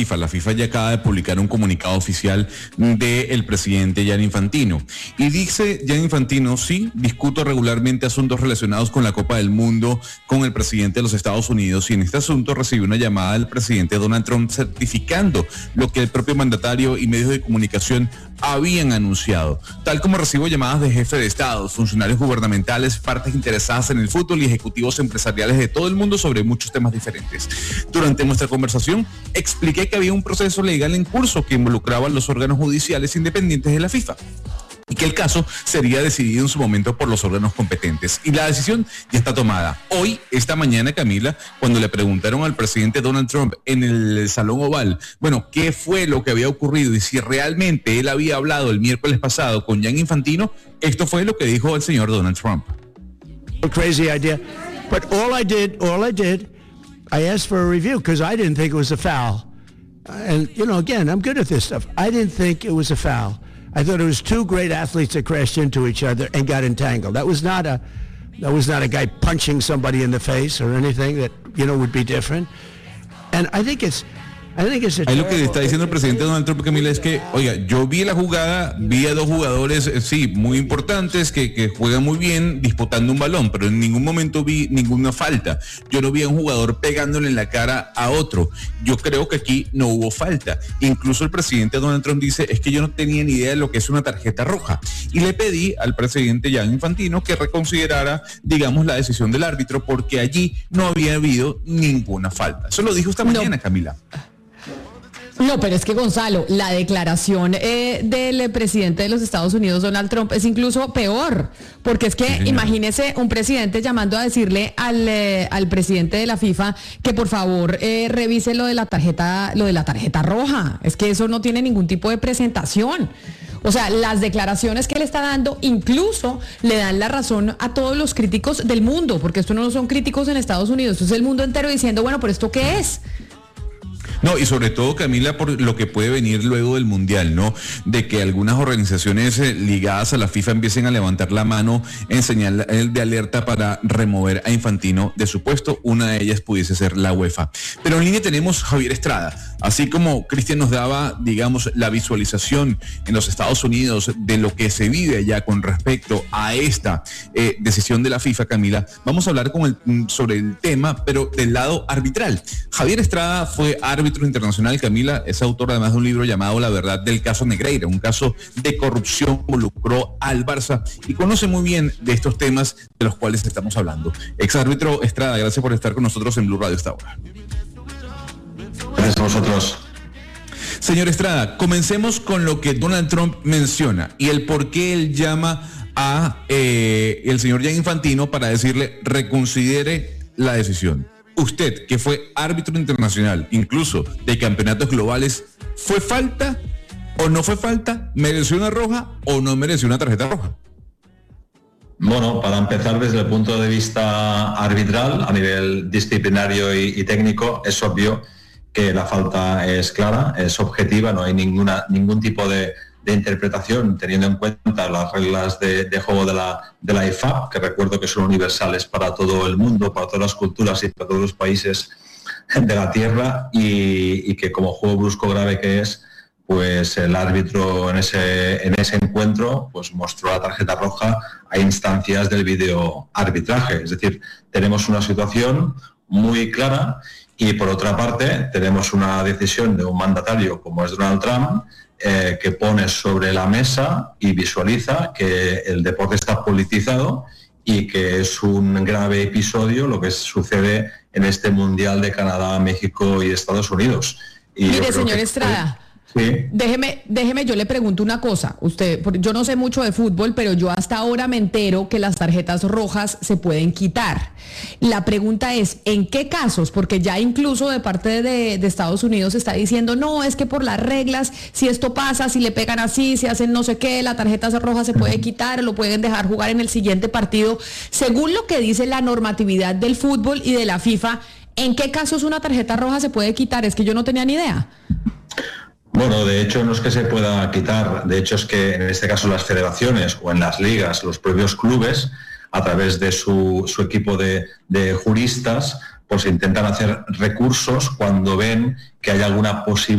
FIFA. La FIFA ya acaba de publicar un comunicado oficial del presidente Gianni Infantino. Y dice Gianni Infantino, sí, discuto regularmente asuntos relacionados con la Copa del Mundo con el presidente de los Estados Unidos, y en este asunto recibió una llamada del presidente Donald Trump certificando lo que el propio mandatario y medios de comunicación habían anunciado, tal como recibo llamadas de jefes de Estado, funcionarios gubernamentales, partes interesadas en el fútbol y ejecutivos empresariales de todo el mundo sobre muchos temas diferentes. Durante nuestra conversación expliqué que había un proceso legal en curso que involucraba a los órganos judiciales independientes de la FIFA y que el caso sería decidido en su momento por los órganos competentes. Y la decisión ya está tomada. Hoy, esta mañana, Camila, cuando le preguntaron al presidente Donald Trump en el Salón Oval, bueno, qué fue lo que había ocurrido y si realmente él había hablado el miércoles pasado con Gianni Infantino, esto fue lo que dijo el señor Donald Trump. Crazy idea, but all I did, I asked for a review because I didn't think it was a foul. And, again, I'm good at this stuff. I didn't think it was a foul. I thought it was two great athletes that crashed into each other and got entangled. That was not a guy punching somebody in the face or anything that, would be different. And I think it's Ahí lo que está diciendo el presidente Donald Trump, Camila, es que, oiga, yo vi la jugada, vi a dos jugadores, sí, muy importantes, que juegan muy bien disputando un balón, pero en ningún momento vi ninguna falta. Yo no vi a un jugador pegándole en la cara a otro. Yo creo que aquí no hubo falta. Incluso el presidente Donald Trump dice, es que yo no tenía ni idea de lo que es una tarjeta roja. Y le pedí al presidente Gianni Infantino que reconsiderara, digamos, la decisión del árbitro, porque allí no había habido ninguna falta. Eso lo dijo esta mañana, Camila. No, pero es que, Gonzalo, la declaración del presidente de los Estados Unidos, Donald Trump, es incluso peor, porque es que imagínese un presidente llamando a decirle al presidente de la FIFA que por favor revise lo de la tarjeta roja. Es que eso no tiene ningún tipo de presentación. O sea, las declaraciones que él está dando incluso le dan la razón a todos los críticos del mundo, porque esto no son críticos en Estados Unidos, esto es el mundo entero diciendo, bueno, ¿pero esto qué es? No, y sobre todo, Camila, por lo que puede venir luego del Mundial, ¿no? De que algunas organizaciones ligadas a la FIFA empiecen a levantar la mano en señal de alerta para remover a Infantino de su puesto. Una de ellas pudiese ser la UEFA. Pero en línea tenemos a Javier Estrada. Así como Cristian nos daba, digamos, la visualización en los Estados Unidos de lo que se vive allá con respecto a esta decisión de la FIFA, Camila, vamos a hablar sobre el tema, pero del lado arbitral. Javier Estrada fue árbitro internacional, Camila, es autor además de un libro llamado La verdad del caso Negreira, un caso de corrupción que involucró al Barça y conoce muy bien de estos temas de los cuales estamos hablando. Exárbitro Estrada, gracias por estar con nosotros en Blue Radio esta hora. Gracias a vosotros. Señor Estrada, comencemos con lo que Donald Trump menciona y el por qué él llama a el señor Gianni Infantino para decirle reconsidere la decisión. Usted, que fue árbitro internacional, incluso de campeonatos globales, ¿fue falta o no fue falta? ¿Mereció una roja o no mereció una tarjeta roja? Bueno, para empezar desde el punto de vista arbitral, a nivel disciplinario y técnico, es obvio que la falta es clara, es objetiva, no hay ningún tipo de interpretación, teniendo en cuenta las reglas de juego de la IFAB, que recuerdo que son universales para todo el mundo, para todas las culturas y para todos los países de la Tierra, y que como juego brusco grave que es, pues el árbitro en ese encuentro pues mostró la tarjeta roja a instancias del videoarbitraje. Es decir, tenemos una situación muy clara y por otra parte tenemos una decisión de un mandatario como es Donald Trump, que pone sobre la mesa y visualiza que el deporte está politizado y que es un grave episodio lo que sucede en este Mundial de Canadá, México y Estados Unidos. Y mire, señor Estrada, sí. Déjeme, yo le pregunto una cosa. Yo no sé mucho de fútbol, pero yo hasta ahora me entero que las tarjetas rojas se pueden quitar. La pregunta es, ¿en qué casos? Porque ya incluso de parte de Estados Unidos se está diciendo, no, es que por las reglas, si esto pasa, si le pegan así, si hacen no sé qué, la tarjeta roja se puede quitar, lo pueden dejar jugar en el siguiente partido. Según lo que dice la normatividad del fútbol y de la FIFA, ¿en qué casos una tarjeta roja se puede quitar? Es que yo no tenía ni idea. Bueno, de hecho no es que se pueda quitar, de hecho es que en este caso las federaciones o en las ligas, los propios clubes, a través de su equipo de juristas, pues intentan hacer recursos cuando ven que hay alguna posibilidad